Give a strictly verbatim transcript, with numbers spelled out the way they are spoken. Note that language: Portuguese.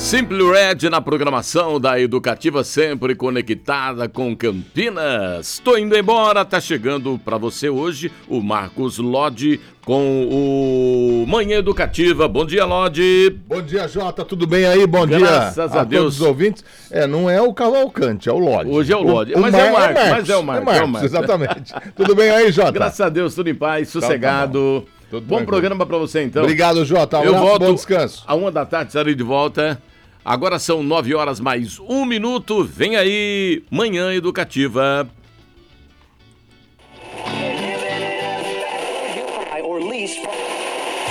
Simply Red na programação da Educativa, sempre conectada com Campinas. Tô indo embora, tá chegando para você hoje o Marcos Lodi com o Manhã Educativa. Bom dia, Lodi. Bom dia, Jota, tudo bem aí? Bom Graças dia Graças a, a Deus. todos os ouvintes. É, não é o Cavalcante, é o Lodi. Hoje é o Lodi, o, mas, o é o Mar... Marcos, é mas é o Marcos. É Marcos, exatamente. Tudo bem aí, Jota? Graças a Deus, tudo em paz, sossegado. Então, tá bom. Bom programa para você, então. Obrigado, Jota. Um Eu abraço, volto bom descanso. a uma da tarde, estarei de volta. Agora são nove horas mais um minuto. Vem aí, Manhã Educativa.